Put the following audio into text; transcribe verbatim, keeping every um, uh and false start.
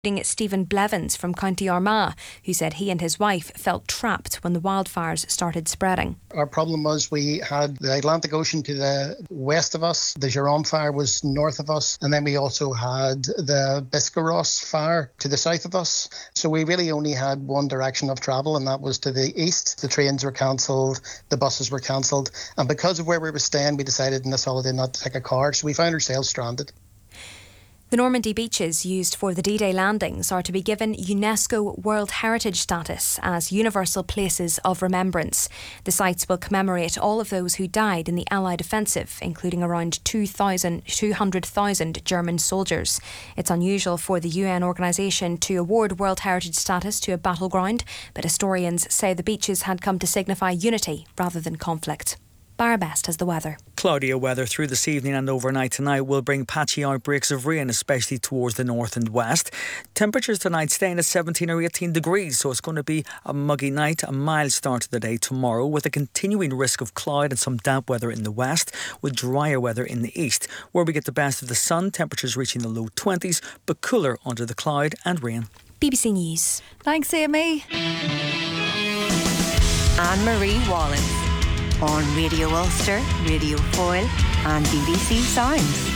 Stephen Blevins from County Armagh, who said he and his wife felt trapped when the wildfires started spreading. Our problem was we had the Atlantic Ocean to the west of us, the Giron fire was north of us, and then we also had the Biscarross fire to the south of us. So we really only had one direction of travel, and that was to the east. The trains were cancelled, the buses were cancelled, and because of where we were staying, we decided in this holiday not to take a car, so we found ourselves stranded. The Normandy beaches used for the D-Day landings are to be given UNESCO World Heritage status as universal places of remembrance. The sites will commemorate all of those who died in the Allied offensive, including around two hundred thousand German soldiers. It's unusual for the U N organisation to award World Heritage status to a battleground, but historians say the beaches had come to signify unity rather than conflict. Barabest has the weather. Cloudier weather through this evening and overnight tonight will bring patchy outbreaks of rain, especially towards the north and west. Temperatures tonight staying at seventeen or eighteen degrees, so it's going to be a muggy night, a mild start to the day tomorrow, with a continuing risk of cloud and some damp weather in the west, with drier weather in the east, where we get the best of the sun, temperatures reaching the low twenties, but cooler under the cloud and rain. B B C News. Thanks, Amy. Anne-Marie Wallen on Radio Ulster, Radio Foyle and B B C Sounds.